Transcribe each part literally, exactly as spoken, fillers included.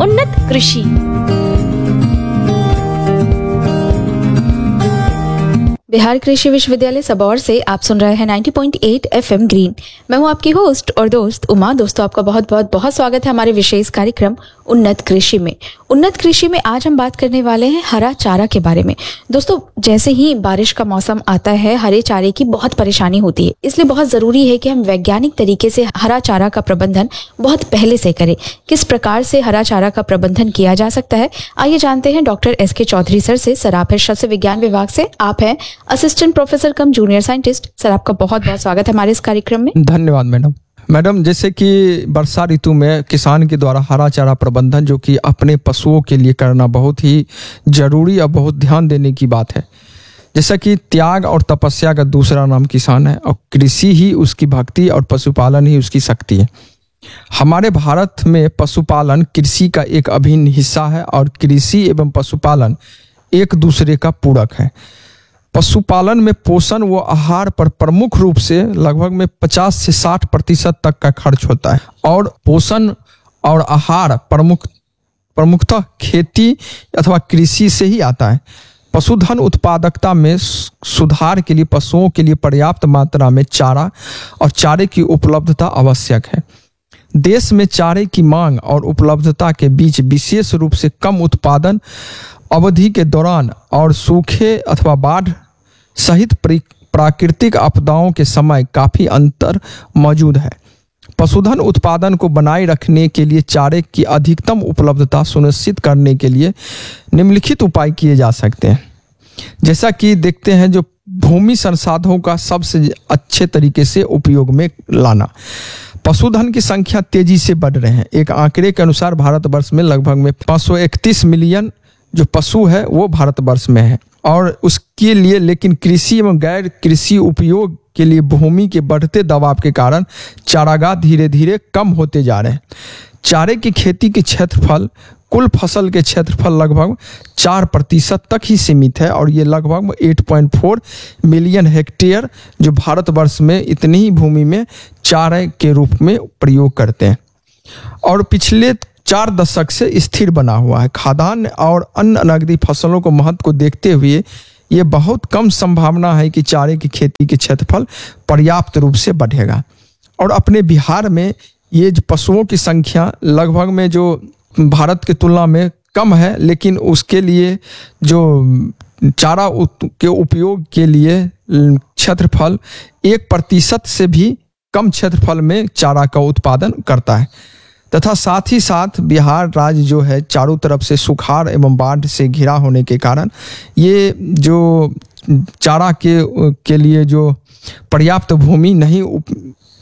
उन्नत कृषि। बिहार कृषि विश्वविद्यालय सबौर से आप सुन रहे हैं नब्बे पॉइंट आठ एफएम ग्रीन। मैं हूं आपकी होस्ट और दोस्त उमा। दोस्तों, आपका बहुत बहुत बहुत स्वागत है हमारे विशेष कार्यक्रम उन्नत कृषि में। उन्नत कृषि में आज हम बात करने वाले हैं हरा चारा के बारे में। दोस्तों, जैसे ही बारिश का मौसम आता है, हरे चारे की बहुत परेशानी होती है, इसलिए बहुत जरूरी है कि हम वैज्ञानिक तरीके से हरा चारा का प्रबंधन बहुत पहले से करें। किस प्रकार से हरा चारा का प्रबंधन किया जा सकता है, आइए जानते हैं डॉक्टर एस के चौधरी सर से। सर, आप है सस्य विज्ञान विभाग से, आप हैं असिस्टेंट प्रोफेसर कम जूनियर साइंटिस्ट। सर, आपका बहुत बहुत स्वागत है हमारे इस कार्यक्रम में। धन्यवाद मैडम। मैडम, जैसे कि वर्षा ऋतु में किसान के द्वारा हरा चारा प्रबंधन जो कि अपने पशुओं के लिए करना बहुत ही जरूरी और बहुत ध्यान देने की बात है। जैसा कि त्याग और तपस्या का दूसरा नाम किसान है और कृषि ही उसकी भक्ति और पशुपालन ही उसकी शक्ति है। हमारे भारत में पशुपालन कृषि का एक अभिन्न हिस्सा है और कृषि एवं पशुपालन एक दूसरे का पूरक है। पशुपालन में पोषण व आहार पर प्रमुख रूप से लगभग में पचास से साठ प्रतिशत तक का खर्च होता है और पोषण और आहार प्रमुख प्रमुखतः खेती अथवा कृषि से ही आता है। पशुधन उत्पादकता में सुधार के लिए पशुओं के लिए पर्याप्त मात्रा में चारा और चारे की उपलब्धता आवश्यक है। देश में चारे की मांग और उपलब्धता के बीच विशेष रूप से कम उत्पादन अवधि के दौरान और सूखे अथवा बाढ़ सहित प्राकृतिक आपदाओं के समय काफी अंतर मौजूद है। पशुधन उत्पादन को बनाए रखने के लिए चारे की अधिकतम उपलब्धता सुनिश्चित करने के लिए निम्नलिखित उपाय किए जा सकते हैं। जैसा कि देखते हैं, जो भूमि संसाधनों का सबसे अच्छे तरीके से उपयोग में लाना। पशुधन की संख्या तेजी से बढ़ रहे हैं। एक आंकड़े के अनुसार भारतवर्ष में लगभग में पाँच सौ इकतीस मिलियन जो पशु है वो भारतवर्ष में है और उसके लिए लेकिन कृषि एवं गैर कृषि उपयोग के लिए भूमि के बढ़ते दबाव के कारण चारागाह धीरे धीरे कम होते जा रहे हैं। चारे की खेती के क्षेत्रफल कुल फसल के क्षेत्रफल लगभग चार प्रतिशत तक ही सीमित है और ये लगभग आठ पॉइंट चार मिलियन हेक्टेयर जो भारतवर्ष में इतनी ही भूमि में चारे के रूप में प्रयोग करते हैं और पिछले चार दशक से स्थिर बना हुआ है। खाद्यान्न और अन्य नकदी फसलों को महत्व को देखते हुए ये बहुत कम संभावना है कि चारे की खेती के क्षेत्रफल पर्याप्त रूप से बढ़ेगा। और अपने बिहार में ये पशुओं की संख्या लगभग में जो भारत की तुलना में कम है, लेकिन उसके लिए जो चारा के उपयोग के लिए क्षेत्रफल एक प्रतिशत से भी कम क्षेत्रफल में चारा का उत्पादन करता है तथा साथ ही साथ बिहार राज्य जो है चारों तरफ से सुखाड़ एवं बाढ़ से घिरा होने के कारण ये जो चारा के के लिए जो पर्याप्त भूमि नहीं उप,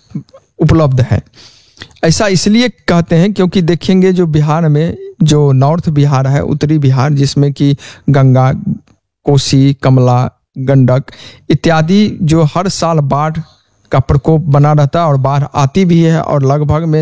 उपलब्ध है। ऐसा इसलिए कहते हैं क्योंकि देखेंगे जो बिहार में जो नॉर्थ बिहार है, उत्तरी बिहार, जिसमें कि गंगा, कोसी, कमला, गंडक इत्यादि जो हर साल बाढ़ का प्रकोप बना रहता है और बाढ़ आती भी है और लगभग में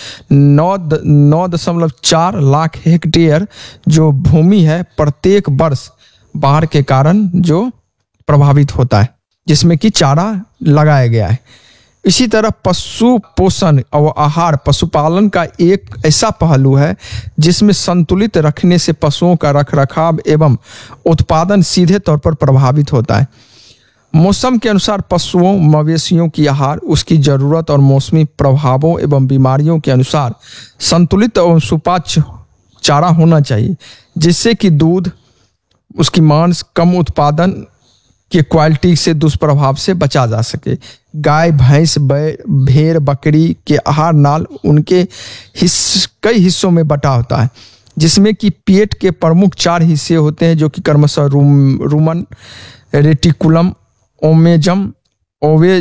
नौ नौ दशमलव चार लाख हेक्टेयर जो भूमि है प्रत्येक वर्ष बाढ़ के कारण जो प्रभावित होता है, जिसमें कि चारा लगाया गया है। इसी तरह पशु पोषण और आहार पशुपालन का एक ऐसा पहलू है जिसमें संतुलित रखने से पशुओं का रखरखाव एवं उत्पादन सीधे तौर पर प्रभावित होता है। मौसम के अनुसार पशुओं मवेशियों की आहार उसकी जरूरत और मौसमी प्रभावों एवं बीमारियों के अनुसार संतुलित और सुपाच्य चारा होना चाहिए, जिससे कि दूध, उसकी मांस, कम उत्पादन के क्वालिटी से दुष्प्रभाव से बचा जा सके। गाय, भैंस, भेड़, बकरी के आहार नाल उनके हिस्स कई हिस्सों में बटा होता है, जिसमें कि पेट के प्रमुख चार हिस्से होते हैं जो कि क्रमशः रूम रुमन, रेटिकुलम, ओमेजम, ओवे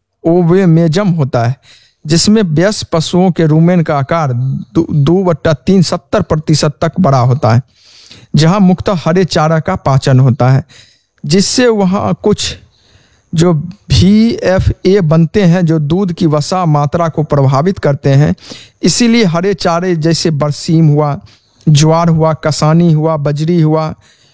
ओवेमेजम होता है, जिसमें वयस्क पशुओं के रूमेन का आकार दो बट्टा तीन सत्तर प्रतिशत तक बड़ा होता है, जहां मुख्यतः हरे चारा का पाचन होता है, जिससे वहां कुछ जो भी एफ ए बनते हैं जो दूध की वसा मात्रा को प्रभावित करते हैं। इसीलिए हरे चारे जैसे बरसीम हुआ, ज्वार हुआ, कसानी हुआ, बजरी हुआ,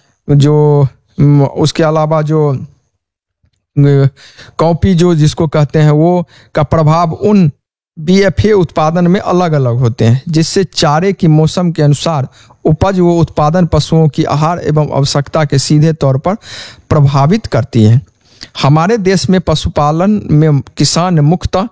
जो उसके अलावा जो कॉपी जो जिसको कहते हैं वो का प्रभाव उन बीएफए उत्पादन में अलग अलग होते हैं, जिससे चारे की मौसम के अनुसार उपज व उत्पादन पशुओं की आहार एवं आवश्यकता के सीधे तौर पर प्रभावित करती है। हमारे देश में पशुपालन में किसान मुख्यतः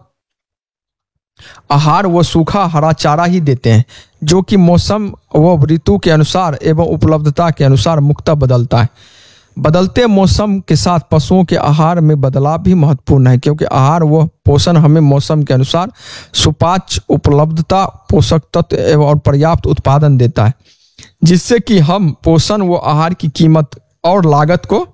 आहार व सूखा हरा चारा ही देते हैं, जो कि मौसम व ऋतु के अनुसार एवं उपलब्धता के अनुसार मुख्यतः बदलता है। बदलते मौसम के साथ पशुओं के आहार में बदलाव भी महत्वपूर्ण है, क्योंकि आहार व पोषण हमें मौसम के अनुसार सुपाच्य, उपलब्धता, पोषक तत्व एवं और पर्याप्त उत्पादन देता है, जिससे कि हम पोषण व आहार की कीमत और लागत को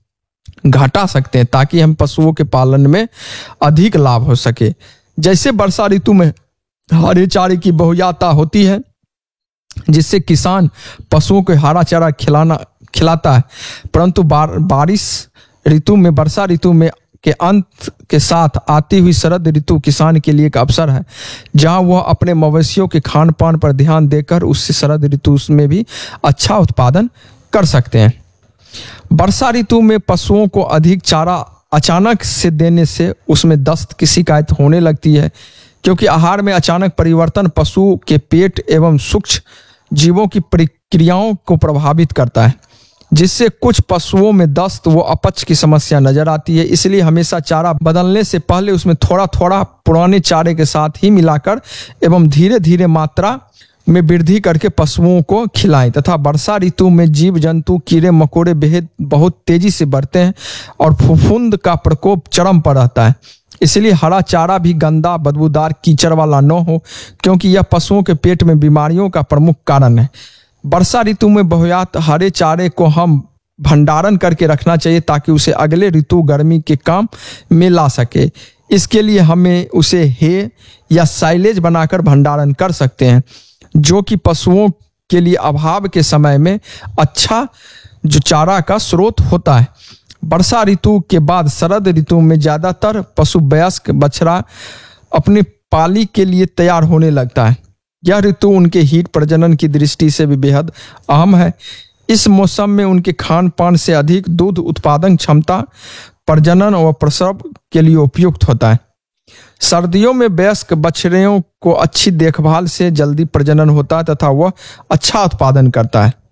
घटा सकते हैं, ताकि हम पशुओं के पालन में अधिक लाभ हो सके। जैसे वर्षा ऋतु में हरे चारे की बहुयायता होती है, जिससे किसान पशुओं को हरा चारा खिलाना खिलाता है, परंतु बार, बारिश ऋतु में वर्षा ऋतु में के अंत के साथ आती हुई शरद ऋतु किसान के लिए एक अवसर है, जहां वह अपने मवेशियों के खान पान पर ध्यान देकर उससे शरद ऋतु में भी अच्छा उत्पादन कर सकते हैं। वर्षा ऋतु में पशुओं को अधिक चारा अचानक से देने से उसमें दस्त की शिकायत होने लगती है, क्योंकि आहार में अचानक परिवर्तन पशु के पेट एवं सूक्ष्म जीवों की प्रक्रियाओं को प्रभावित करता है, जिससे कुछ पशुओं में दस्त व अपच की समस्या नजर आती है। इसलिए हमेशा चारा बदलने से पहले उसमें थोड़ा थोड़ा पुराने चारे के साथ ही मिलाकर एवं धीरे धीरे मात्रा में वृद्धि करके पशुओं को खिलाएं, तथा वर्षा ऋतु में जीव जंतु कीड़े मकोड़े बेहद बहुत तेजी से बढ़ते हैं और फफूंद का प्रकोप चरम पर रहता है। इसलिए हरा चारा भी गंदा, बदबूदार, कीचड़ वाला न हो, क्योंकि यह पशुओं के पेट में बीमारियों का प्रमुख कारण है। वर्षा ऋतु में बहुयात हरे चारे को हम भंडारण करके रखना चाहिए, ताकि उसे अगले ऋतु गर्मी के काम में ला सके। इसके लिए हमें उसे हे या साइलेज बनाकर भंडारण कर सकते हैं, जो कि पशुओं के लिए अभाव के समय में अच्छा जो चारा का स्रोत होता है। वर्षा ऋतु के बाद शरद ऋतु में ज्यादातर पशु वयस्क बछड़ा अपनी पाली के लिए तैयार होने लगता है। यह ऋतु उनके हीट प्रजनन की दृष्टि से भी बेहद अहम है। इस मौसम में उनके खान पान से अधिक दूध उत्पादन क्षमता प्रजनन और प्रसव के लिए उपयुक्त होता है। सर्दियों में वयस्क बछड़ों को अच्छी देखभाल से जल्दी प्रजनन होता है तथा वह अच्छा उत्पादन करता है।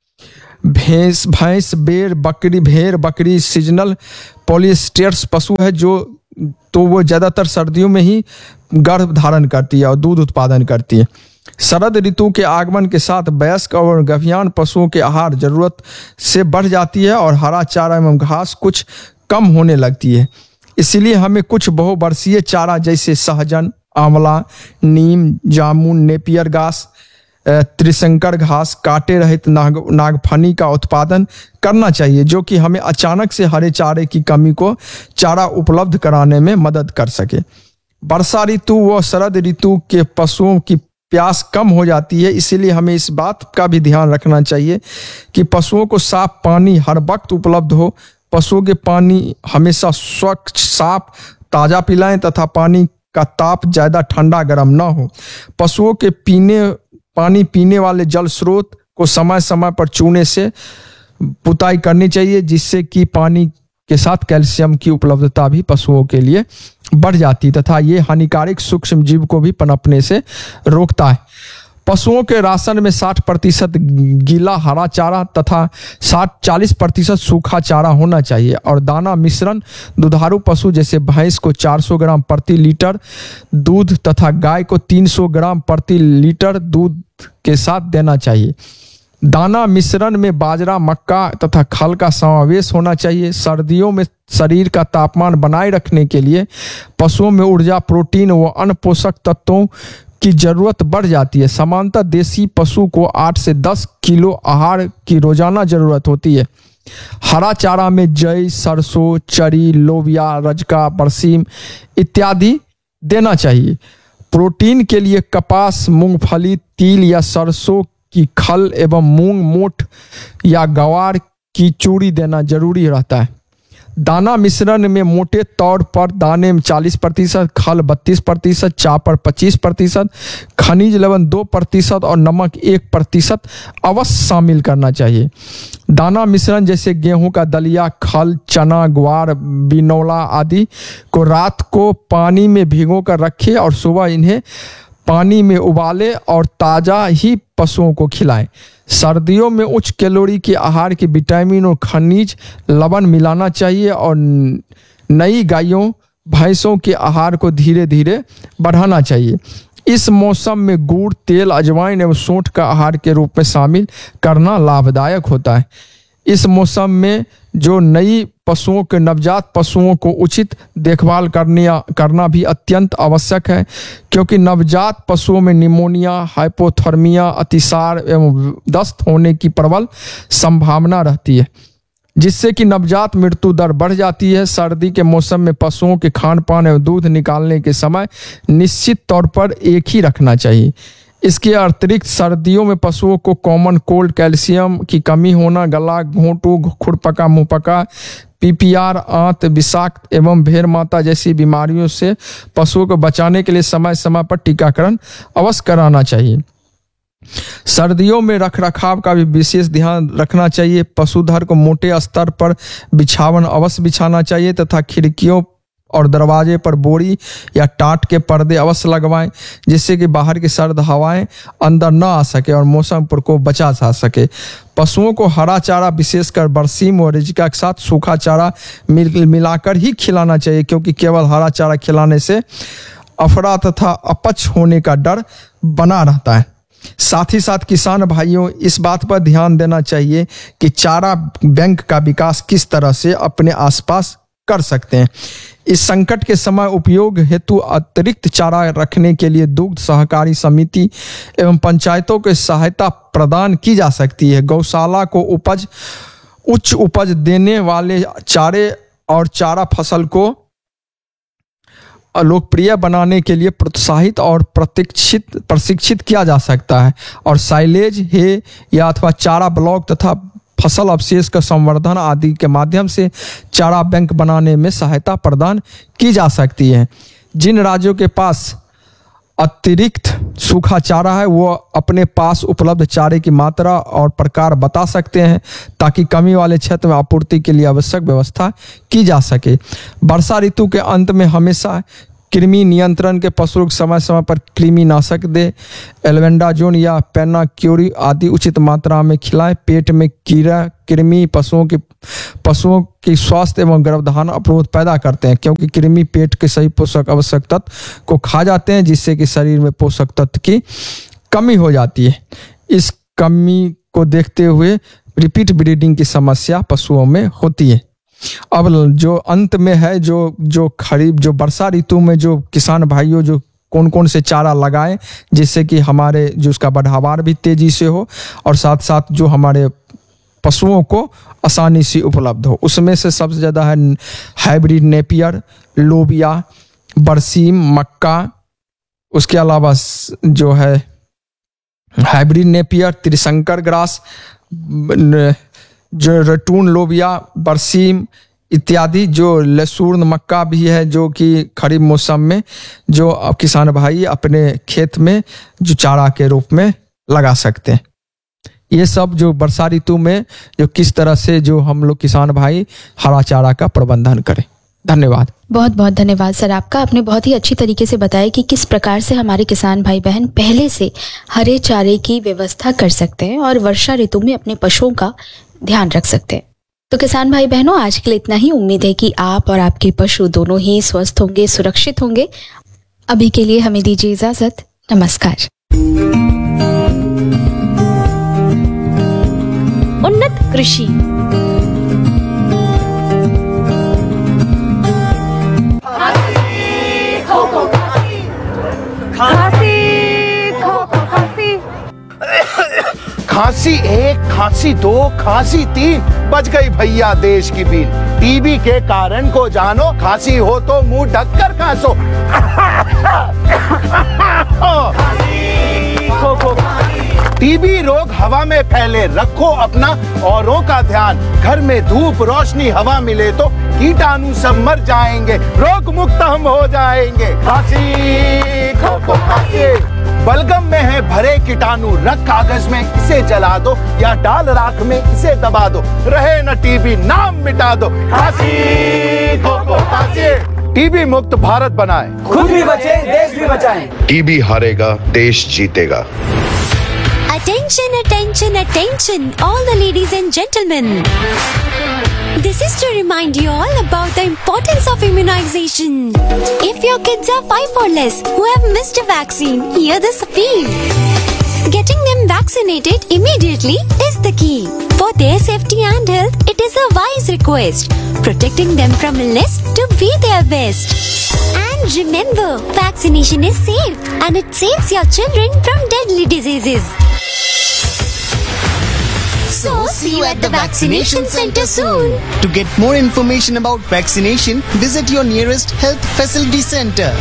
भैंस भैंस बेर बकरी भेड़ बकरी सीजनल पॉलिस्टर्स पशु है, जो तो वो ज़्यादातर सर्दियों में ही गर्भ धारण करती है और दूध उत्पादन करती है। शरद ऋतु के आगमन के साथ वयस्क और गभियान पशुओं के आहार जरूरत से बढ़ जाती है और हरा चारा एवं घास कुछ कम होने लगती है। इसलिए हमें कुछ बहुवर्षीय चारा जैसे सहजन, आंवला, नीम, जामुन, नेपियर घास, त्रिशंकर घास, कांटे रहित नाग नागफनी का उत्पादन करना चाहिए, जो कि हमें अचानक से हरे चारे की कमी को चारा उपलब्ध कराने में मदद कर सके। वर्षा ऋतु व शरद ऋतु के पशुओं की प्यास कम हो जाती है, इसीलिए हमें इस बात का भी ध्यान रखना चाहिए कि पशुओं को साफ पानी हर वक्त उपलब्ध हो। पशुओं के पानी हमेशा स्वच्छ, साफ, ताज़ा पिलाएं तथा पानी का ताप ज़्यादा ठंडा गर्म ना हो। पशुओं के पीने पानी पीने वाले जल स्रोत को समय समय पर चूने से पुताई करनी चाहिए, जिससे कि पानी के साथ कैल्शियम की उपलब्धता भी पशुओं के लिए बढ़ जाती तथा ये हानिकारक सूक्ष्म जीव को भी पनपने से रोकता है। पशुओं के राशन में साठ प्रतिशत गीला हरा चारा तथा साठ चालीस प्रतिशत सूखा चारा होना चाहिए और दाना मिश्रण दुधारू पशु जैसे भैंस को चार सौ ग्राम प्रति लीटर दूध तथा गाय को तीन सौ ग्राम प्रति लीटर दूध के साथ देना चाहिए। दाना मिश्रण में बाजरा, मक्का तथा खल का समावेश होना चाहिए। सर्दियों में शरीर का तापमान बनाए रखने के लिए पशुओं में ऊर्जा, प्रोटीन व अन्य पोषक तत्वों की जरूरत बढ़ जाती है। सामान्यतः देसी पशु को आठ से दस किलो आहार की रोजाना जरूरत होती है। हरा चारा में जई, सरसों, चरी, लोबिया, रजका, बरसीम इत्यादि देना चाहिए। प्रोटीन के लिए कपास, मूंगफली, तिल या सरसों की खल एवं मूंग मोठ या गवार की चूड़ी देना जरूरी रहता है। दाना मिश्रण में मोटे तौर पर दाने में चालीस प्रतिशत, खल बत्तीस प्रतिशत, चापर पच्चीस प्रतिशत, खनिज लवण दो प्रतिशत और नमक एक प्रतिशत अवश्य शामिल करना चाहिए। दाना मिश्रण जैसे गेहूं का दलिया, खल, चना, ग्वार, बिनौला आदि को रात को पानी में भिगो कर रखें और सुबह इन्हें पानी में उबालें और ताज़ा ही पशुओं को खिलाएं। सर्दियों में उच्च कैलोरी के आहार के विटामिन और खनिज लवण मिलाना चाहिए और नई गायों भैंसों के आहार को धीरे धीरे बढ़ाना चाहिए। इस मौसम में गुड़, तेल, अजवाइन एवं सौंठ का आहार के रूप में शामिल करना लाभदायक होता है। इस मौसम में जो नई पशुओं के नवजात पशुओं को उचित देखभाल करने करना भी अत्यंत आवश्यक है, क्योंकि नवजात पशुओं में निमोनिया, हाइपोथर्मिया, अतिसार एवं दस्त होने की प्रबल संभावना रहती है, जिससे कि नवजात मृत्यु दर बढ़ जाती है। सर्दी के मौसम में पशुओं के खान पान एवं दूध निकालने के समय निश्चित तौर पर एक ही रखना चाहिए। इसके अतिरिक्त सर्दियों में पशुओं को कॉमन कोल्ड, कैल्शियम की कमी होना, गला घोंटू, खुरपका, मुंहपका, पीपीआर, आंत, विषाक्त एवं भेड़ माता जैसी बीमारियों से पशुओं को बचाने के लिए समय समय पर टीकाकरण अवश्य कराना चाहिए। सर्दियों में रख रखाव का भी विशेष ध्यान रखना चाहिए। पशुधर को मोटे स्तर पर बिछावन अवश्य बिछाना चाहिए तथा खिड़कियों और दरवाजे पर बोरी या टाट के पर्दे अवश्य लगवाएं, जिससे कि बाहर की सर्द हवाएं अंदर न आ सके और मौसम प्रकोप बचा जा सके। पशुओं को हरा चारा विशेषकर बरसीम और रिजिका के साथ सूखा चारा मिल मिलाकर ही खिलाना चाहिए, क्योंकि केवल हरा चारा खिलाने से अफरा तथा अपच होने का डर बना रहता है। साथ ही साथ किसान भाइयों, इस बात पर ध्यान देना चाहिए कि चारा बैंक का विकास किस तरह से अपने आसपास कर सकते हैं। इस संकट के समय उपयोग हेतु अतिरिक्त चारा रखने के लिए दुग्ध सहकारी समिति एवं पंचायतों को सहायता प्रदान की जा सकती है। गौशाला को उपज उच्च उपज देने वाले चारे और चारा फसल को लोकप्रिय बनाने के लिए प्रोत्साहित और प्रशिक्षित प्रशिक्षित किया जा सकता है और साइलेज, हे या अथवा चारा ब्लॉक तथा फसल अवशेष का संवर्धन आदि के माध्यम से चारा बैंक बनाने में सहायता प्रदान की जा सकती है। जिन राज्यों के पास अतिरिक्त सूखा चारा है वो अपने पास उपलब्ध चारे की मात्रा और प्रकार बता सकते हैं, ताकि कमी वाले क्षेत्र में आपूर्ति के लिए आवश्यक व्यवस्था की जा सके। वर्षा ऋतु के अंत में हमेशा कृमि नियंत्रण के पशुओं को समय समय पर कृमिनाशक दे, एल्बेंडाजोन या पेनाक्योरी आदि उचित मात्रा में खिलाएं। पेट में कीड़ा कृमि पशुओं के पशुओं की स्वास्थ्य एवं गर्भधारण अवरोध पैदा करते हैं, क्योंकि कृमि पेट के सही पोषक आवश्यक तत्व को खा जाते हैं, जिससे कि शरीर में पोषक तत्व की कमी हो जाती है। इस कमी को देखते हुए रिपीट ब्रीडिंग की समस्या पशुओं में होती है। अब जो अंत में है, जो जो खरीफ जो वर्षा ऋतु में जो किसान भाइयों जो कौन कौन से चारा लगाएं जिससे कि हमारे जो उसका बढ़ावार भी तेजी से हो और साथ साथ जो हमारे पशुओं को आसानी से उपलब्ध हो, उसमें से सबसे ज़्यादा है हाइब्रिड नेपियर, लोबिया, बरसीम, मक्का। उसके अलावा जो है हाइब्रिड नेपियर, त्रिशंकर ग्रास, जो रटून लोबिया, बरसीम इत्यादि, जो लसूर्ण मक्का भी है, जो कि खरीफ मौसम में जो अब किसान भाई अपने खेत में जो चारा के रूप में लगा सकते हैं। ये सब जो वर्षा ऋतु में जो किस तरह से जो हम लोग किसान भाई हरा चारा का प्रबंधन करें। धन्यवाद। बहुत बहुत धन्यवाद सर आपका। आपने बहुत ही अच्छी तरीके से बताया कि किस प्रकार से हमारे किसान भाई बहन पहले से हरे चारे की व्यवस्था कर सकते हैं और वर्षा ऋतु में अपने पशुओं का ध्यान रख सकते हैं। तो किसान भाई बहनों, आज के लिए इतना ही। उम्मीद है कि आप और आपके पशु दोनों ही स्वस्थ होंगे, सुरक्षित होंगे। अभी के लिए हमें दीजिए इजाजत। नमस्कार। उन्नत कृषि। खांसी एक, खांसी दो, खांसी तीन, बच गई भैया देश की बीन। टीबी के कारण को जानो, खांसी हो तो मुंह ढककर खांसो। खो खो टीबी रोग हवा में फैले, रखो अपना औरों का ध्यान। घर में धूप रोशनी हवा मिले तो कीटाणु सब मर जाएंगे, रोग मुक्त हम हो जाएंगे। खांसी खो खांसी बलगम में है भरे कीटाणु, रख कागज में इसे जला दो या डाल राख में इसे दबा दो, रहे न टीबी नाम मिटा दो। खांसी खो खांसी टीबी मुक्त भारत बनाए, खुद भी बचे देश भी बचाएं। टीबी हारेगा देश जीतेगा। Attention, attention, attention, all the ladies and gentlemen. This is to remind you all about the importance of immunization. If your kids are five or less who have missed a vaccine, hear this appeal. Getting them vaccinated immediately is the key. For their safety and health, it is a wise request. Protecting them from illness to be their best. And remember, vaccination is safe and it saves your children from deadly diseases. So, see you at the vaccination center soon. To get more information about vaccination, visit your nearest health facility center.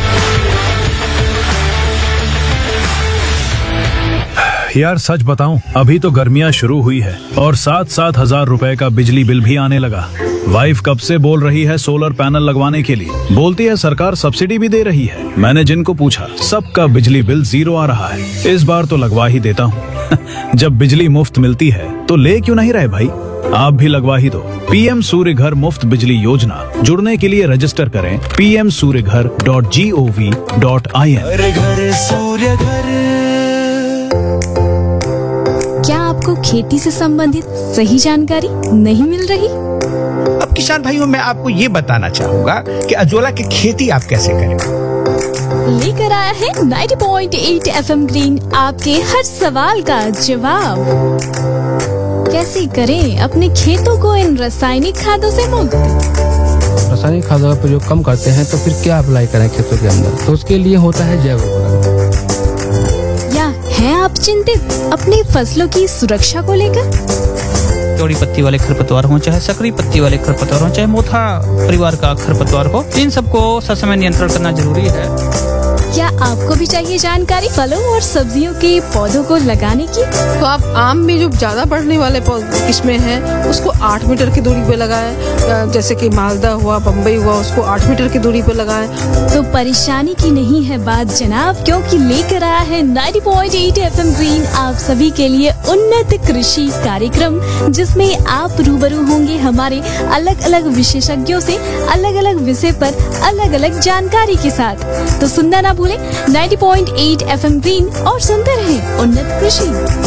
यार सच बताऊं, अभी तो गर्मियां शुरू हुई है और सात सात हजार रुपए का बिजली बिल भी आने लगा। वाइफ कब से बोल रही है सोलर पैनल लगवाने के लिए, बोलती है सरकार सब्सिडी भी दे रही है। मैंने जिनको पूछा सबका बिजली बिल जीरो आ रहा है। इस बार तो लगवा ही देता हूँ। जब बिजली मुफ्त मिलती है तो ले क्यों नहीं रहे भाई, आप भी लगवा ही दो। पीएम सूर्य घर मुफ्त बिजली योजना, जुड़ने के लिए रजिस्टर करें पी एम सूर्य घर dot G O V dot I N. घर सूर्य घर। क्या आपको खेती से संबंधित सही जानकारी नहीं मिल रही? अब किसान भाइयों, मैं आपको ये बताना चाहूँगा कि अजोला की खेती आप कैसे करें। लेकर आया है नब्बे पॉइंट आठ एफएम ग्रीन आपके हर सवाल का जवाब। कैसे करें अपने खेतों को इन रासायनिक खादों से मुक्त? रासायनिक खादों का प्रयोग कम करते हैं तो फिर क्या अप्लाई करें खेतों के अंदर? तो उसके लिए होता है जैव उर्वरक। हैं आप चिंतित अपनी फसलों की सुरक्षा को लेकर? चौड़ी पत्ती वाले खरपतवार हो, चाहे सकरी पत्ती वाले खरपतवार हो, चाहे मोथा परिवार का खरपतवार हो, इन सबको ससमय नियंत्रण करना जरूरी है। क्या आपको भी चाहिए जानकारी फलों और सब्जियों के पौधों को लगाने की? तो आप आम में जो ज्यादा बढ़ने वाले किस्में हैं उसको आठ मीटर की दूरी पे लगाएं, जैसे कि मालदा हुआ, बम्बई हुआ, उसको आठ मीटर की दूरी पे लगाएं। तो परेशानी की नहीं है बात जनाब, क्योंकि लेकर आया है नब्बे पॉइंट आठ एफएम ग्रीन आप सभी के लिए उन्नत कृषि कार्यक्रम, जिसमें आप रूबरू होंगे हमारे अलग अलग विशेषज्ञों से अलग अलग विषय पर अलग अलग जानकारी के साथ। तो सुनना ना भूलें नब्बे पॉइंट आठ एफएम ग्रीन और सुनते रहें उन्नत कृषि।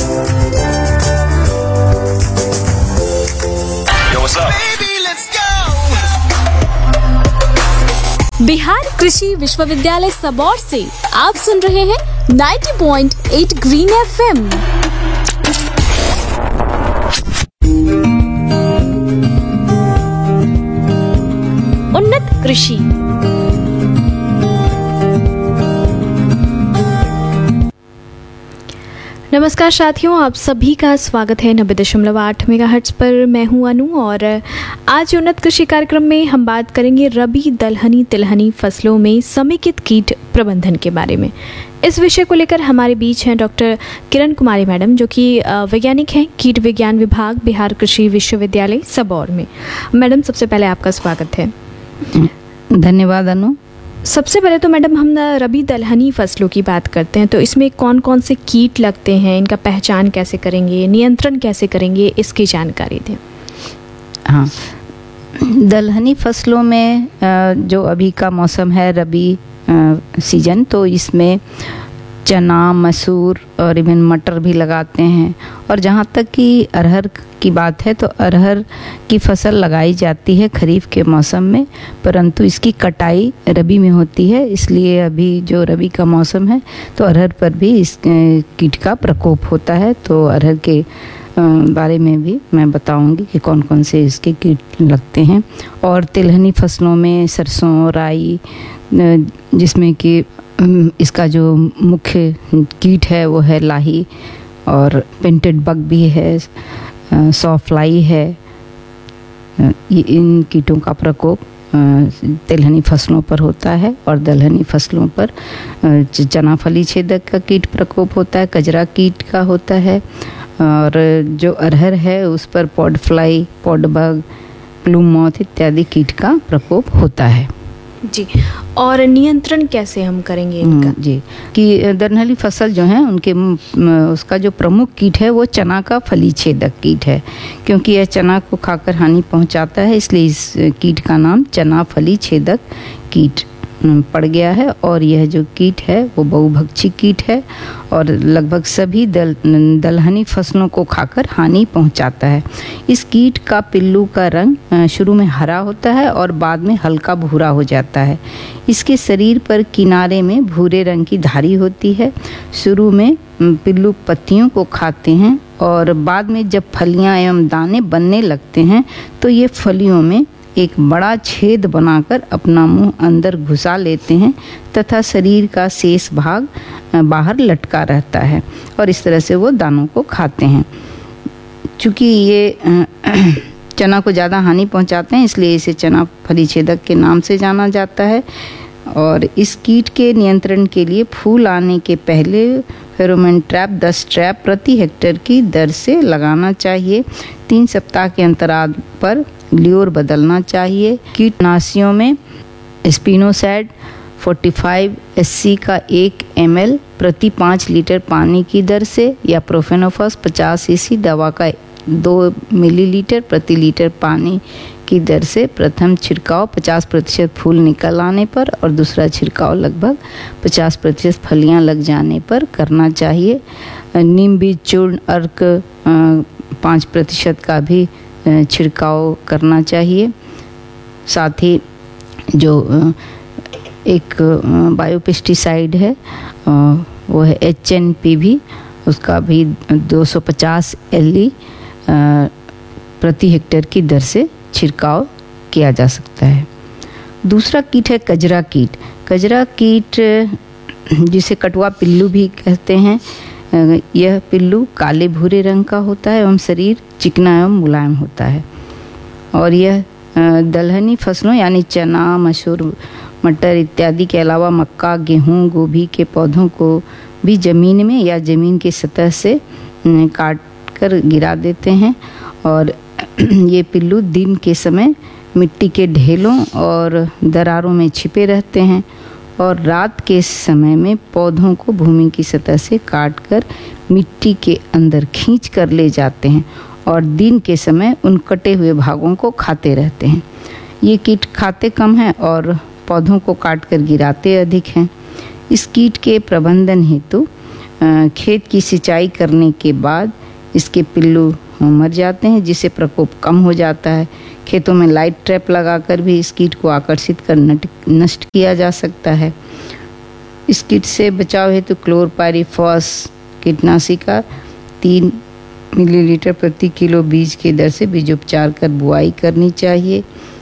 बिहार कृषि विश्वविद्यालय सबौर से आप सुन रहे हैं नब्बे पॉइंट आठ ग्रीन एफएम। उन्नत कृषि। नमस्कार साथियों, आप सभी का स्वागत है नब्बे दशमलव आठ मेगाहर्ट्ज पर। मैं हूं अनु और आज उन्नत कृषि कार्यक्रम में हम बात करेंगे रबी दलहनी तिलहनी फसलों में समेकित कीट प्रबंधन के बारे में। इस विषय को लेकर हमारे बीच हैं डॉक्टर किरण कुमारी मैडम, जो कि वैज्ञानिक हैं कीट विज्ञान विभाग बिहार कृषि विश्वविद्यालय सबौर में। मैडम, सबसे पहले आपका स्वागत है। धन्यवाद अनु। सबसे पहले तो मैडम हम रबी दलहनी फसलों की बात करते हैं, तो इसमें कौन कौन से कीट लगते हैं, इनका पहचान कैसे करेंगे, नियंत्रण कैसे करेंगे, इसकी जानकारी दें। हाँ, दलहनी फसलों में जो अभी का मौसम है रबी सीजन, तो इसमें चना, मसूर और इवन मटर भी लगाते हैं। और जहाँ तक कि अरहर की बात है तो अरहर की फसल लगाई जाती है खरीफ के मौसम में, परंतु इसकी कटाई रबी में होती है। इसलिए अभी जो रबी का मौसम है तो अरहर पर भी इस कीट का प्रकोप होता है। तो अरहर के बारे में भी मैं बताऊंगी कि कौन कौन से इसके कीट लगते हैं। और तिलहनी फसलों में सरसों, राई, जिसमें कि इसका जो मुख्य कीट है वो है लाही, और पेंटेड बग भी है, सॉफ्लाई है। ये इन कीटों का प्रकोप तिलहनी फसलों पर होता है और दलहनी फसलों पर चना फली छेदक का कीट प्रकोप होता है, कजरा कीट का होता है, और जो अरहर है उस पर pod fly, pod bug, plume moth इत्यादि कीट का प्रकोप होता है। जी, और नियंत्रण कैसे हम करेंगे इनका? जी, कि दलहनी फसल जो है उनके उसका जो प्रमुख कीट है वो चना का फली छेदक कीट है, क्योंकि यह चना को खाकर हानि पहुंचाता है, इसलिए इस कीट का नाम चना फली छेदक कीट पड़ गया है। और यह जो कीट है वो बहुभक्षी कीट है और लगभग सभी दल दलहनी फसलों को खाकर हानि पहुंचाता है। इस कीट का पिल्लू का रंग शुरू में हरा होता है और बाद में हल्का भूरा हो जाता है। इसके शरीर पर किनारे में भूरे रंग की धारी होती है। शुरू में पिल्लू पत्तियों को खाते हैं और बाद में जब फलियां एवं दाने बनने लगते हैं तो ये फलियों में एक बड़ा छेद बनाकर अपना मुंह अंदर घुसा लेते हैं तथा शरीर का शेष भाग बाहर लटका रहता है और इस तरह से वो दानों को खाते हैं। चूँकि ये चना को ज़्यादा हानि पहुंचाते हैं इसलिए इसे चना फली छेदक के नाम से जाना जाता है। और इस कीट के नियंत्रण के लिए फूल आने के पहले फेरोमोन ट्रैप दस ट्रैप प्रति हेक्टेयर की दर से लगाना चाहिए। तीन सप्ताह के अंतराल पर ल्योर बदलना चाहिए। कीटनाशियों में स्पिनोसैड पैंतालीस एस सी का एक एम एल प्रति पाँच लीटर पानी की दर से या प्रोफेनोफॉस पचास सी सी दवा का दो मिलीलीटर प्रति लीटर पानी की दर से प्रथम छिड़काव पचास प्रतिशत फूल निकल आने पर और दूसरा छिड़काव लगभग पचास प्रतिशत फलियां लग जाने पर करना चाहिए। नीम बीज चूर्ण अर्क पाँच प्रतिशत का भी छिड़काव करना चाहिए। साथ ही जो एक बायोपेस्टिसाइड है वो है एच एन पी भी, उसका भी दो सौ पचास एल ई प्रति हेक्टेयर की दर से छिड़काव किया जा सकता है। दूसरा कीट है कजरा कीट। कजरा कीट जिसे कटुआ पिल्लू भी कहते हैं, यह पिल्लू काले भूरे रंग का होता है एवं शरीर चिकना एवं मुलायम होता है और यह दलहनी फसलों यानी चना, मसूर, मटर इत्यादि के अलावा मक्का, गेहूं, गोभी के पौधों को भी जमीन में या जमीन की सतह से काट कर गिरा देते हैं और ये पिल्लू दिन के समय मिट्टी के ढेलों और दरारों में छिपे रहते हैं और रात के समय में पौधों को भूमि की सतह से काटकर मिट्टी के अंदर खींच कर ले जाते हैं और दिन के समय उन कटे हुए भागों को खाते रहते हैं। ये कीट खाते कम हैं और पौधों को काटकर गिराते अधिक हैं। इस कीट के प्रबंधन हेतु खेत की सिंचाई करने के बाद इसके पिल्लू मर जाते हैं जिससे प्रकोप कम हो जाता है। खेतों में लाइट ट्रैप लगाकर भी इस कीट को आकर्षित कर नष्ट किया जा सकता है। इस कीट से बचाव हेतु क्लोरपाइरीफॉस कीटनाशी का तीन मिलीलीटर प्रति किलो बीज की दर से बीज उपचार कर बुआई करनी चाहिए।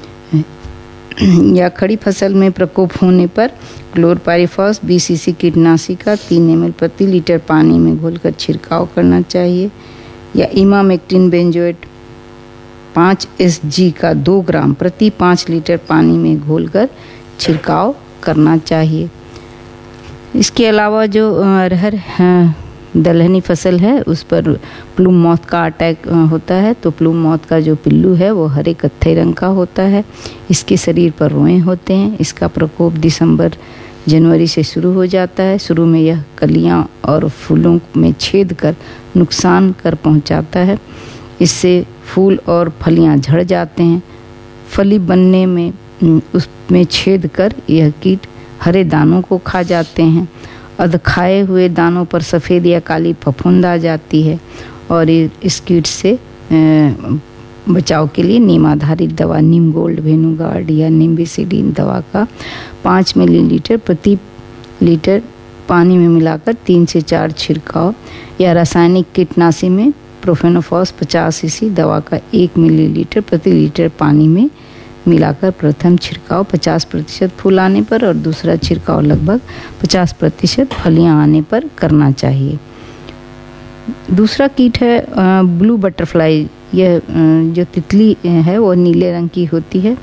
या खड़ी फसल में प्रकोप होने पर क्लोरपाइरीफॉस बीस सीसी कीटनाशी का तीन एम एल प्रति लीटर पानी में घोलकर छिड़काव करना चाहिए। या इमामेक्टिन बेंजोएट पाँच एस जी का दो ग्राम प्रति पाँच लीटर पानी में घोलकर छिड़काव करना चाहिए। इसके अलावा जो अरहर दलहनी फसल है उस पर प्लूम मॉथ का अटैक होता है तो प्लूम मॉथ का जो पिल्लू है वो हरे कत्थई रंग का होता है। इसके शरीर पर रोएं होते हैं। इसका प्रकोप दिसंबर जनवरी से शुरू हो जाता है। शुरू में यह कलियां और फूलों में छेद कर नुकसान कर पहुंचाता है। इससे फूल और फलियां झड़ जाते हैं। फली बनने में उसमें छेद कर यह कीट हरे दानों को खा जाते हैं। अधखाए हुए दानों पर सफ़ेद या काली फफूंद आ जाती है और इस कीट से बचाव के लिए नीम आधारित दवा नीम गोल्ड, वेनुगार्ड या निम्बिसिडीन दवा का पाँच मिलीलीटर प्रति लीटर पानी में मिलाकर तीन से चार छिड़काव या रासायनिक कीटनाशी में प्रोफेनोफॉस पचास सीसी दवा का एक मिलीलीटर प्रति लीटर पानी में मिलाकर प्रथम छिड़काव पचास प्रतिशत फूल आने पर और दूसरा छिड़काव लगभग पचास प्रतिशत फलियां आने पर करना चाहिए। दूसरा कीट है ब्लू बटरफ्लाई। यह जो तितली है वो नीले रंग की होती है।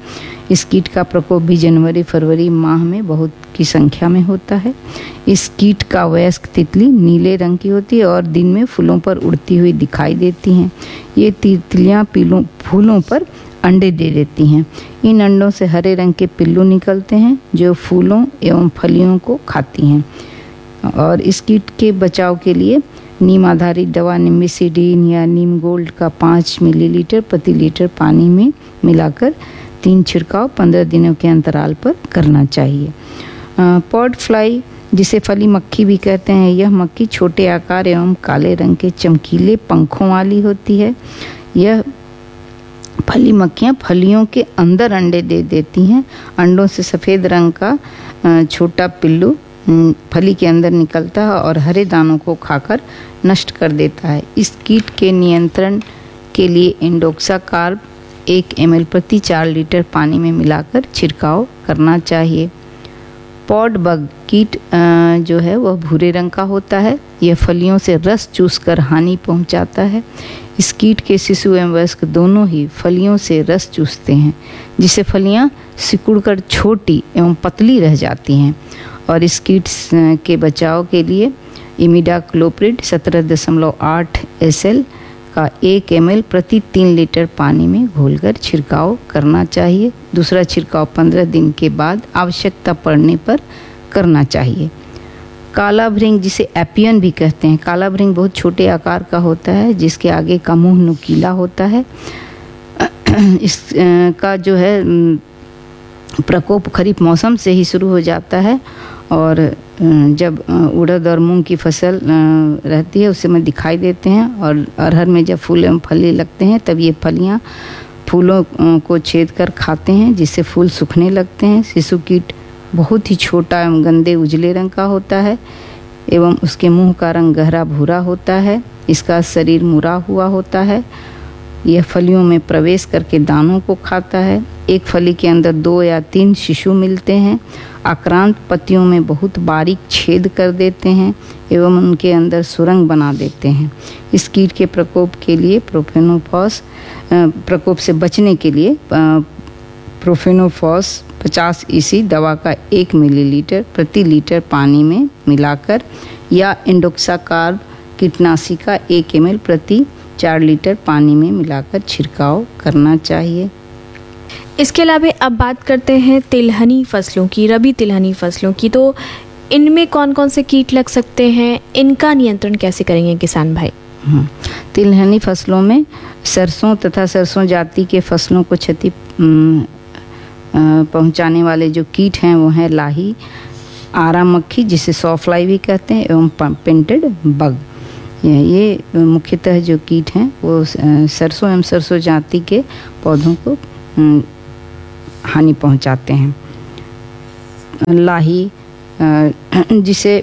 इस कीट का प्रकोप भी जनवरी फरवरी माह में बहुत की संख्या में होता है। इस कीट का वयस्क तितली नीले रंग की होती है और दिन में फूलों पर उड़ती हुई दिखाई देती हैं। ये तितलियां पीलों फूलों पर अंडे दे देती हैं। इन अंडों से हरे रंग के पिल्लू निकलते हैं जो फूलों एवं फलियों को खाती हैं। और इस कीट के बचाव के लिए नीम आधारित दवा निम्बिसिडीन या नीम गोल्ड का पाँच मिलीलीटर प्रति लीटर पानी में मिलाकर तीन छिड़काव पंद्रह दिनों के अंतराल पर करना चाहिए। पॉड फ्लाई जिसे फली मक्खी भी कहते हैं, यह मक्खी छोटे आकार एवं काले रंग के चमकीले पंखों वाली होती है। यह फली मक्खियाँ फलियों के अंदर अंडे दे देती हैं। अंडों से सफ़ेद रंग का छोटा पिल्लू फली के अंदर निकलता है और हरे दानों को खाकर नष्ट कर देता है। इस कीट के नियंत्रण के लिए इंडोक्साकार्ब एक एम एल प्रति चार लीटर पानी में मिलाकर छिड़काव करना चाहिए। पॉड बग कीट जो है वह भूरे रंग का होता है। यह फलियों से रस चूसकर हानि पहुंचाता है। इस कीट के शिशु एवं वयस्क दोनों ही फलियों से रस चूसते हैं, जिससे फलियां सिकुड़कर छोटी एवं पतली रह जाती हैं। और इस कीट के बचाव के लिए इमिडाक्लोप्रिड सत्रह दशमलव आठ एस एल का एक एम एल प्रति तीन लीटर पानी में घोलकर छिड़काव करना चाहिए। दूसरा छिड़काव पंद्रह दिन के बाद आवश्यकता पड़ने पर करना चाहिए। काला भृंग जिसे एपियन भी कहते हैं, काला भृंग बहुत छोटे आकार का होता है जिसके आगे का मुंह नुकीला होता है। इसका जो है प्रकोप खरीफ मौसम से ही शुरू हो जाता है और जब उड़द और मूंग की फसल रहती है उस समय दिखाई देते हैं। और अरहर में जब फूल एवं फली लगते हैं तब ये फलियां फूलों को छेद कर खाते हैं, जिससे फूल सूखने लगते हैं। शिशु कीट बहुत ही छोटा एवं गंदे उजले रंग का होता है एवं उसके मुंह का रंग गहरा भूरा होता है। इसका शरीर मुड़ा हुआ होता है। यह फलियों में प्रवेश करके दानों को खाता है। एक फली के अंदर दो या तीन शिशु मिलते हैं। आक्रांत पत्तियों में बहुत बारीक छेद कर देते हैं एवं उनके अंदर सुरंग बना देते हैं। इस कीट के प्रकोप के लिए प्रोफेनोफॉस प्रकोप से बचने के लिए प्रोफेनोफॉस पचास ईसी दवा का एक मिलीलीटर प्रति लीटर पानी में मिलाकर या इंडोक्साकार्ब कीटनाशी का एक एम एल प्रति चार लीटर पानी में मिलाकर छिड़काव करना चाहिए। इसके अलावा अब बात करते हैं तिलहनी फसलों की, रबी तिलहनी फसलों की। तो इनमें कौन कौन से कीट लग सकते हैं, इनका नियंत्रण कैसे करेंगे किसान भाई? तिलहनी फसलों में सरसों तथा सरसों जाति के फसलों को क्षति पहुंचाने वाले जो कीट हैं वो हैं लाही, आरा मक्खी जिसे सॉफ्लाई भी कहते हैं एवं पेंटेड बग। ये मुख्यतः जो कीट हैं वो सरसों एवं सरसों जाति के पौधों को हानि पहुंचाते हैं। लाही जिसे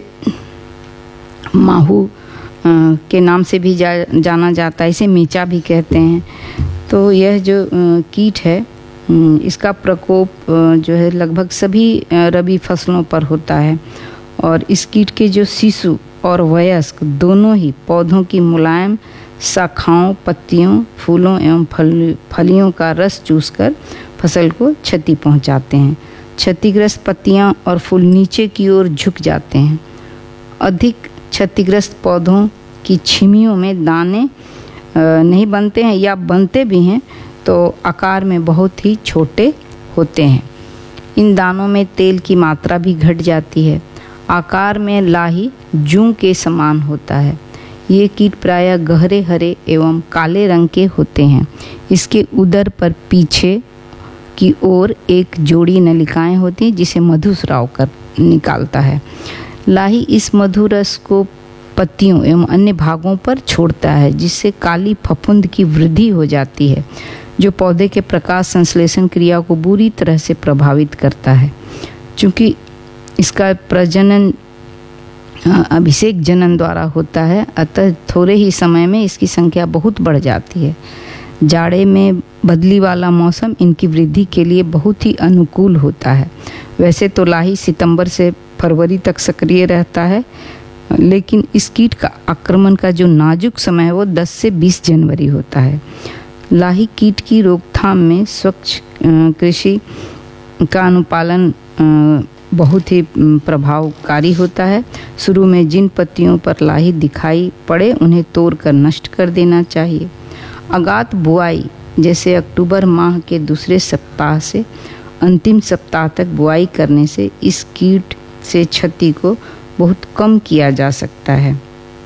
माहू के नाम से भी जा, जाना जाता है, इसे मीचा भी कहते हैं। तो यह जो कीट है इसका प्रकोप जो है लगभग सभी रबी फसलों पर होता है। और इस कीट के जो शिशु और वयस्क दोनों ही पौधों की मुलायम शाखाओं, पत्तियों, फूलों एवं फल फलियों का रस चूसकर फसल को क्षति पहुंचाते हैं। क्षतिग्रस्त पत्तियां और फूल नीचे की ओर झुक जाते हैं। अधिक क्षतिग्रस्त पौधों की छिमियों में दाने नहीं बनते हैं या बनते भी हैं तो आकार में बहुत ही छोटे होते हैं। इन दानों में तेल की मात्रा भी घट जाती है। आकार में लाही जूं के समान होता है। ये कीट प्रायः गहरे हरे एवं काले रंग के होते हैं। इसके उदर पर पीछे की ओर एक जोड़ी नलिकाएं होती हैं जिसे मधुस्राव कर निकालता है। लाही इस मधु रस को पत्तियों एवं अन्य भागों पर छोड़ता है, जिससे काली फफूंद की वृद्धि हो जाती है जो पौधे के प्रकाश संश्लेषण क्रिया को बुरी तरह से प्रभावित करता है। चूँकि इसका प्रजनन अभिषेक जनन द्वारा होता है, अतः थोड़े ही समय में इसकी संख्या बहुत बढ़ जाती है। जाड़े में बदली वाला मौसम इनकी वृद्धि के लिए बहुत ही अनुकूल होता है। वैसे तो लाही सितंबर से फरवरी तक सक्रिय रहता है, लेकिन इस कीट का आक्रमण का जो नाजुक समय है वो दस से बीस जनवरी होता है। लाही कीट की रोकथाम में स्वच्छ कृषि का अनुपालन बहुत ही प्रभावकारी होता है। शुरू में जिन पत्तियों पर लाही दिखाई पड़े उन्हें तोड़कर नष्ट कर देना चाहिए। अगात बुआई जैसे अक्टूबर माह के दूसरे सप्ताह से अंतिम सप्ताह तक बुआई करने से इस कीट से क्षति को बहुत कम किया जा सकता है।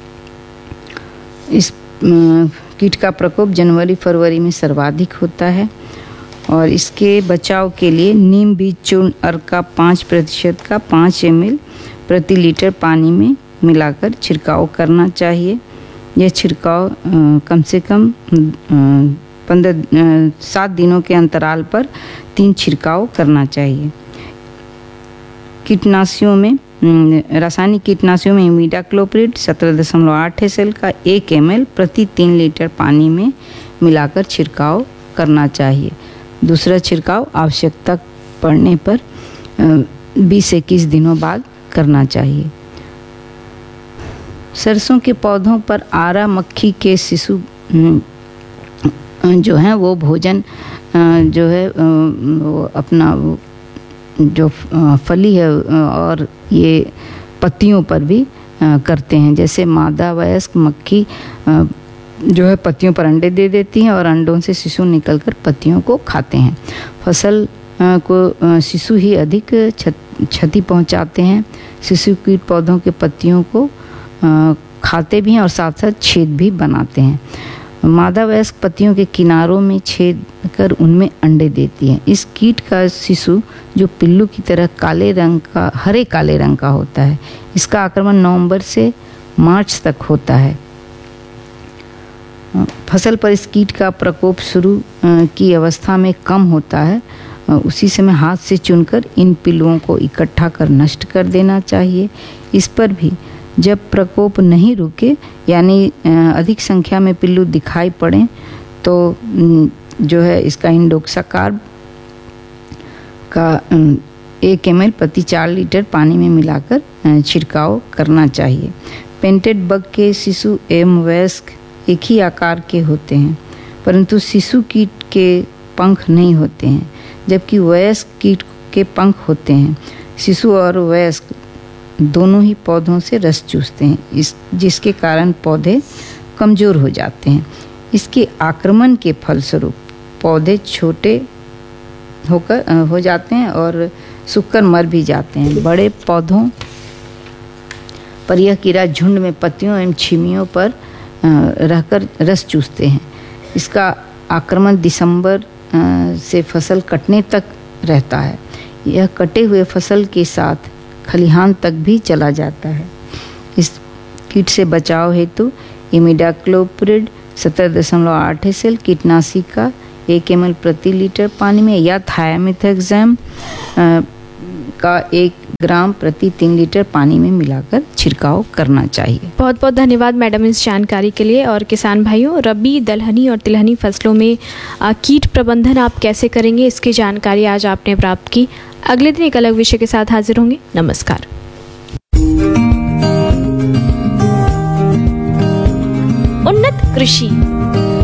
इस कीट का प्रकोप जनवरी फरवरी में सर्वाधिक होता है और इसके बचाव के लिए नीम बीज चूर्ण अर्क का पाँच प्रतिशत का पाँच एम एल प्रति लीटर पानी में मिलाकर छिड़काव करना चाहिए। यह छिड़काव कम से कम पंद्रह सात दिनों के अंतराल पर तीन छिड़काव करना चाहिए। कीटनाशियों में रासायनिक कीटनाशियों में इमिडाक्लोप्रिड सत्रह दशमलव आठ एस एल का एक एम एल प्रति तीन लीटर पानी में मिलाकर छिड़काव करना चाहिए। दूसरा छिड़काव आवश्यकता पड़ने पर बीस से इक्कीस दिनों बाद करना चाहिए। सरसों के पौधों पर आरा मक्खी के शिशु जो हैं वो भोजन जो है वो अपना जो फली है और ये पत्तियों पर भी करते हैं। जैसे मादा वयस्क मक्खी जो है पत्तियों पर अंडे दे देती हैं और अंडों से शिशु निकलकर पत्तियों को खाते हैं। फसल को शिशु ही अधिक क्षति पहुंचाते हैं। शिशु कीट पौधों के पत्तियों को खाते भी हैं और साथ साथ छेद भी बनाते हैं। मादा वयस्क पत्तियों के किनारों में छेद कर उनमें अंडे देती है। इस कीट का शिशु जो पिल्लू की तरह काले रंग का हरे काले रंग का होता है। इसका आक्रमण नवंबर से मार्च तक होता है। फसल पर इस कीट का प्रकोप शुरू की अवस्था में कम होता है। उसी समय हाथ से चुनकर इन पिल्लुओं को इकट्ठा कर नष्ट कर देना चाहिए। इस पर भी जब प्रकोप नहीं रुके यानी अधिक संख्या में पिल्लू दिखाई पड़े तो जो है इसका इंडोक्साकार्ब का एक एम एल प्रति चार लीटर पानी में मिलाकर छिड़काव करना चाहिए। पेंटेड बग के शिशु एवं वयस्क एक ही आकार के होते हैं, परंतु शिशु कीट के पंख नहीं होते हैं, जबकि वयस्क कीट के पंख होते हैं। शिशु और वयस्क दोनों ही पौधों से रस चूसते हैं, इस जिसके कारण पौधे कमज़ोर हो जाते हैं। इसके आक्रमण के फलस्वरूप पौधे छोटे होकर हो जाते हैं और सूखकर मर भी जाते हैं। बड़े पौधों पर यह कीड़ा झुंड में पत्तियों एवं छिमियों पर रहकर रस चूसते हैं। इसका आक्रमण दिसंबर से फसल कटने तक रहता है। यह कटे हुए फसल के साथ खलिहान तक भी चला जाता है। इस कीट से बचाव हेतु इमिडाक्लोप्रिड सत्रह दशमलव आठ एस एल कीटनाशी का एक एम एल प्रति लीटर पानी में या थायामिथाक्सैम का एक ग्राम प्रति तीन लीटर पानी में मिलाकर छिड़काव करना चाहिए। बहुत बहुत धन्यवाद मैडम इस जानकारी के लिए। और किसान भाइयों, रबी दलहनी और तिलहनी फसलों में आ, कीट प्रबंधन आप कैसे करेंगे, इसकी जानकारी आज आपने प्राप्त की। अगले दिन एक अलग विषय के साथ हाजिर होंगे। नमस्कार। उन्नत कृषि